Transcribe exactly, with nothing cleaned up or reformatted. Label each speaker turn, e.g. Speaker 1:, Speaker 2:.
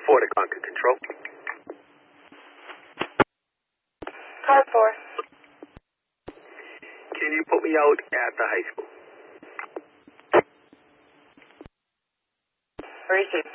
Speaker 1: four to Concord Control.
Speaker 2: Car four.
Speaker 1: Can you put me out at the high school?
Speaker 2: Where is he?